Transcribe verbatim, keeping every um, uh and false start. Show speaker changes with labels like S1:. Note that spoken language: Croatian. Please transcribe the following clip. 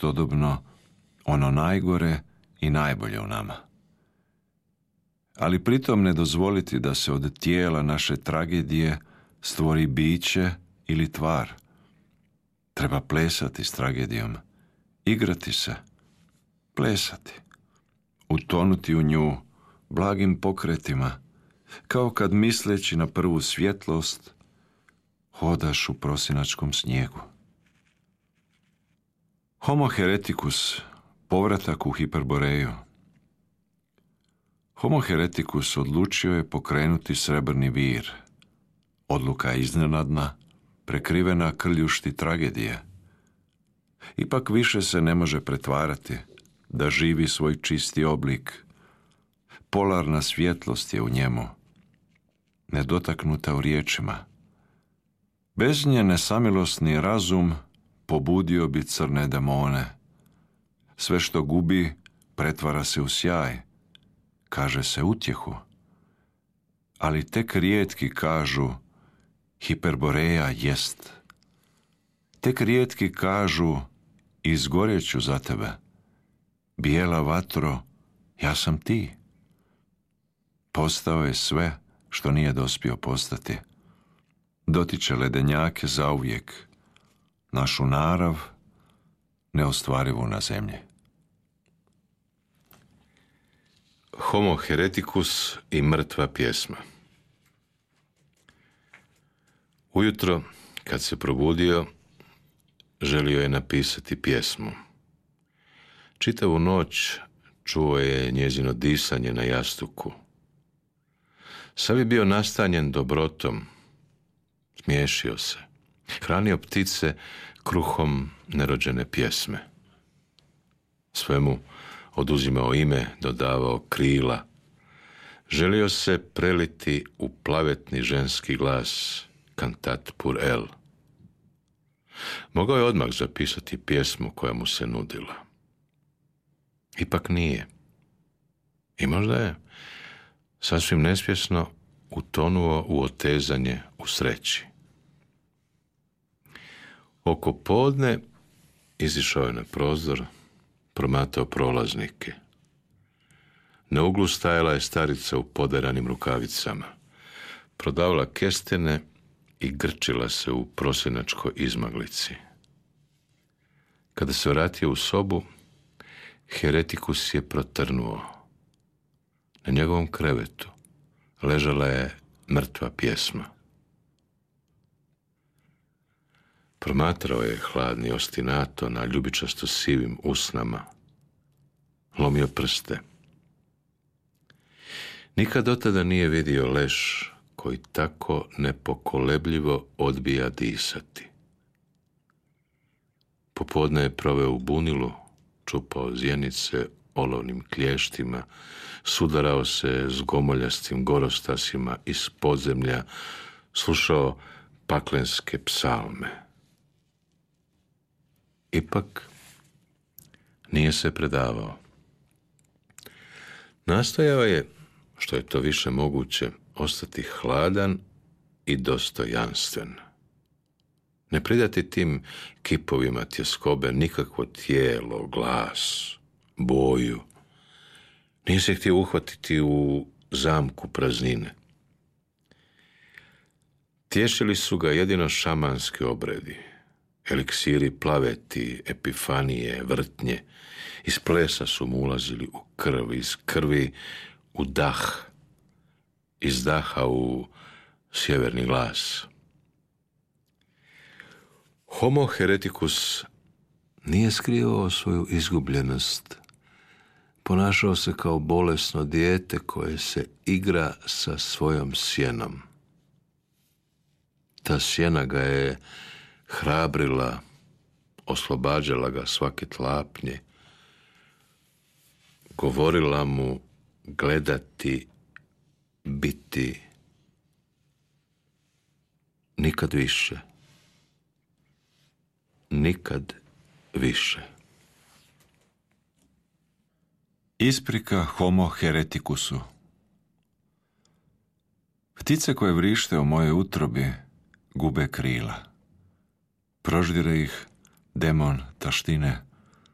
S1: istodobno ono najgore i najbolje u nama. Ali pritom ne dozvoliti da se od tijela naše tragedije stvori biće ili tvar. Treba plesati s tragedijom, igrati se, plesati, utonuti u nju blagim pokretima, kao kad misleći na prvu svjetlost hodaš u prosinačkom snijegu. Homo hereticus, povratak u Hiperboreju. Homo hereticus odlučio je pokrenuti srebrni vir. Odluka je iznenadna, prekrivena krljušti tragedije. Ipak više se ne može pretvarati da živi svoj čisti oblik. Polarna svjetlost je u njemu, nedotaknuta u riječima. Bez nje nesamilosni razum pobudio bi crne demone. Sve što gubi pretvara se u sjaj, kaže se utjehu. Ali tek rijetki kažu Hiperboreja jest. Tek rijetki kažu izgorjeću za tebe. Bijela vatro, ja sam ti. Postao je sve što nije dospio postati. Dotiče ledenjake zauvijek, našu narav neostvarivu na zemlji.
S2: Homo hereticus i mrtva pjesma. Ujutro, kad se probudio, želio je napisati pjesmu. Čitavu noć čuo je njezino disanje na jastuku. Sav je bio nastanjen dobrotom, smiješio se, hranio ptice kruhom nerođene pjesme. Svemu oduzimao ime, dodavao krila. Želio se preliti u plavetni ženski glas, cantat pour elle. Mogao je odmah zapisati pjesmu koja mu se nudila. Ipak nije. I možda je sasvim nesvjesno utonuo u otezanje u sreći. Oko podne izišao je na prozor, promatao prolaznike. Na uglu stajala je starica u poderanim rukavicama. Prodavala kestene i grčila se u prosinačkoj izmaglici. Kada se vratio u sobu, Hereticus je protrnuo. Na njegovom krevetu ležala je mrtva pjesma. Promatrao je hladni ostinato na ljubičasto sivim usnama. Lomio prste. Nikad do tada nije vidio leš koji tako nepokolebljivo odbija disati. Popodne je proveo u bunilu, čupao zjenice olovnim klještima, sudarao se s gomoljastim gorostasima iz podzemlja, slušao paklenske psalme. Ipak nije se predavao. Nastojao je, što je to više moguće, ostati hladan i dostojanstven. Ne pridati tim kipovima tjeskobe nikakvo tijelo, glas, boju. Nije se htio uhvatiti u zamku praznine. Tješili su ga jedino šamanski obredi, eliksiri plaveti, epifanije, vrtnje. Iz plesa su mu ulazili u krv, iz krvi u dah, iz daha u sjeverni glas. Homo hereticus nije skrivao svoju izgubljenost. Ponašao se kao bolesno dijete koje se igra sa svojom sjenom. Ta sjena ga je hrabrila, oslobađala ga svake tlapnje, govorila mu gledati, biti, nikad više, nikad više.
S1: Isprika Homo hereticusu. Ptice koje vrište u moje utrobi gube krila. Proždire ih demon taštine,